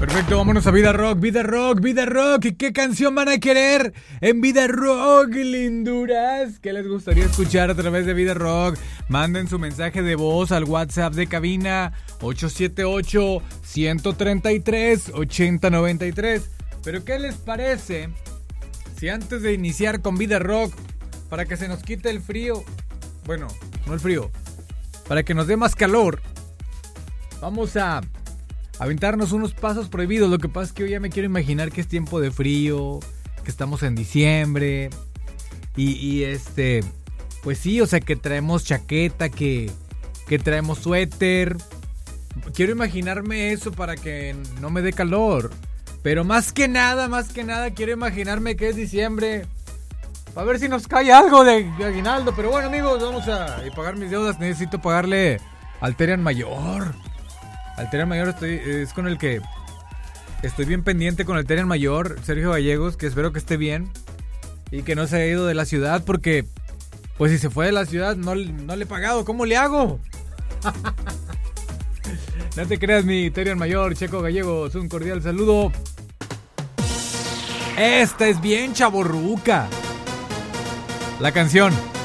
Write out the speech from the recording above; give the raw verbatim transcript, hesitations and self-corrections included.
Perfecto, vámonos a Vida Rock, Vida Rock, Vida Rock. ¿Y qué canción van a querer en Vida Rock, linduras? ¿Qué les gustaría escuchar a través de Vida Rock? Manden su mensaje de voz al WhatsApp de cabina ocho siete ocho, uno tres tres, ocho cero nueve tres. Pero ¿qué les parece si antes de iniciar con Vida Rock, para que se nos quite el frío, bueno, no el frío, para que nos dé más calor, vamos a aventarnos unos pasos prohibidos? Lo que pasa es que hoy ya me quiero imaginar que es tiempo de frío, que estamos en diciembre y, y este, pues sí, o sea, que traemos chaqueta, que, que traemos suéter. Quiero imaginarme eso para que no me dé calor. Pero más que nada, más que nada quiero imaginarme que es diciembre, a ver si nos cae algo de, de aguinaldo. Pero bueno, amigos, vamos a pagar mis deudas. Necesito pagarle al Terian Mayor. Al Terian Mayor estoy, es con el que estoy bien pendiente, con el Terian Mayor, Sergio Gallegos, que espero que esté bien y que no se haya ido de la ciudad, porque pues si se fue de la ciudad no, no le he pagado. ¿Cómo le hago? No te creas, mi Terian Mayor, Checo Gallegos, un cordial saludo. Esta es bien chavorruca. La canción